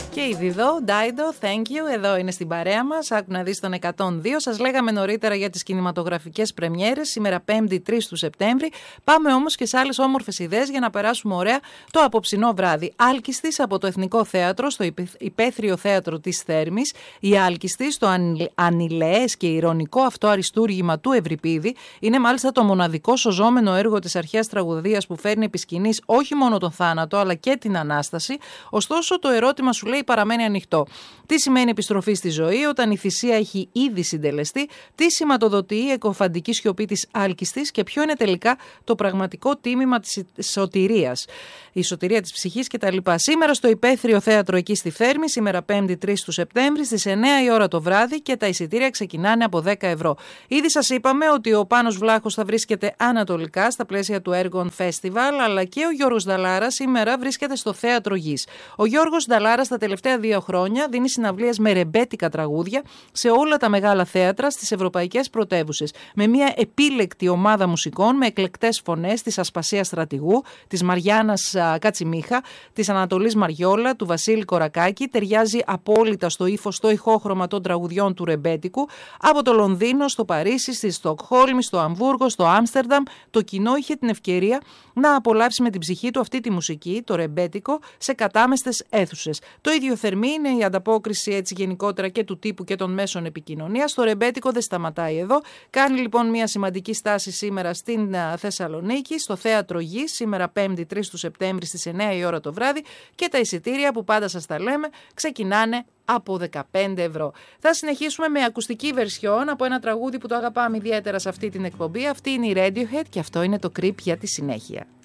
Και η Διδό, Ντάιντο, thank you, εδώ είναι στην παρέα μας. Άκου να δεις τον 102. Σας λέγαμε νωρίτερα για τις κινηματογραφικές πρεμιέρες, σήμερα 5η 3 του Σεπτέμβρη. Πάμε όμως και σε άλλες όμορφες ιδέες για να περάσουμε ωραία το απόψινό βράδυ. Άλκηστης από το Εθνικό Θέατρο, στο Υπαίθριο Θέατρο της Θέρμης. Η Άλκηστης, το ανηλαιές και ηρωνικό αυτό αριστούργημα του Ευρυπίδη, είναι μάλιστα το μοναδικό σωζόμενο έργο της αρχαίας τραγωδίας που φέρνει επί σκηνής όχι μόνο τον θάνατο, αλλά και την Ανάσταση. Ωστόσο, το ερώτημα σου λέει παραμένει ανοιχτό. Τι σημαίνει επιστροφή στη ζωή όταν η θυσία έχει ήδη συντελεστεί, τι σηματοδοτεί η εκοφαντική σιωπή της Άλκηστης και ποιο είναι τελικά το πραγματικό τίμημα της σωτηρίας, η σωτηρία της ψυχής κτλ. Σήμερα στο Υπαίθριο Θέατρο εκεί στη Θέρμη, σήμερα 5η 3 του Σεπτέμβρη, στις 9 η ώρα το βράδυ και τα εισιτήρια ξεκινάνε από 10 ευρώ. Ήδη σας είπαμε ότι ο Πάνος Βλάχος θα βρίσκεται ανατολικά στα πλαίσια του Έργων Festival, αλλά και ο Γιώργος Νταλάρας σήμερα βρίσκεται στο Θέατρο Γης. Ο Γιώργος Νταλάρας τα τελευταία 2 χρόνια δίνει συναυλίες με ρεμπέτικα τραγούδια σε όλα τα μεγάλα θέατρα στις ευρωπαϊκές πρωτεύουσες. Με μια επίλεκτη ομάδα μουσικών με εκλεκτές φωνές της Ασπασίας Στρατηγού, της Μαριάννας Κατσιμίχα, της Ανατολής Μαριόλα, του Βασίλη Κορακάκη, ταιριάζει απόλυτα στο ύφος, στο ηχόχρωμα των τραγουδιών του ρεμπέτικου. Από το Λονδίνο, στο Παρίσι, στη Στοκχόλμη, στο Αμβούργο, στο Άμστερνταμ, το κοινό είχε την ευκαιρία να απολαύσει με την ψυχή του αυτή τη μουσική, το ρεμπέτικο, σε κατάμεστες αίθουσες. Το ίδιο θερμή είναι η ανταπόκριση έτσι γενικότερα και του τύπου και των μέσων επικοινωνίας. Το ρεμπέτικο δεν σταματάει εδώ. Κάνει λοιπόν μια σημαντική στάση σήμερα στην Θεσσαλονίκη, στο Θέατρο Γης, σήμερα 5η 3 του Σεπτέμβρη στις 9 η ώρα το βράδυ και τα εισιτήρια που πάντα σας τα λέμε ξεκινάνε από 15 ευρώ. Θα συνεχίσουμε με ακουστική βερσιόν από ένα τραγούδι που το αγαπάμε ιδιαίτερα σε αυτή την εκπομπή. Αυτή είναι η Radiohead και αυτό είναι το Creep για τη συνέχεια.